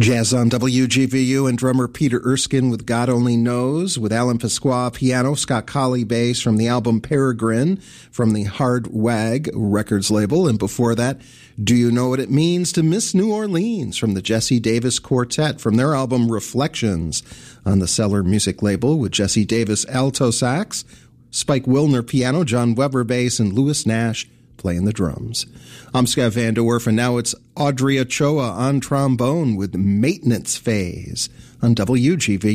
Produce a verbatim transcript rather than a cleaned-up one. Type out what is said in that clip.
Jazz on W G V U and drummer Peter Erskine with God Only Knows, with Alan Pasqua piano, Scott Colley bass from the album Peregrine from the Hard Wag Records label. And before that, Do You Know What It Means to Miss New Orleans from the Jesse Davis Quartet from their album Reflections on the Cellar Music label, with Jesse Davis alto sax, Spike Wilner piano, John Weber bass, and Louis Nash playing the drums. I'm Scott Van Der Werf, and now it's Audrey Ochoa on trombone with Maintenance Phase on W G V U.